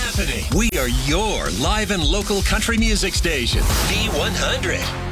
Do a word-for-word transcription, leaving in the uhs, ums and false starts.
happening. We are your live and local country music station, B one hundred.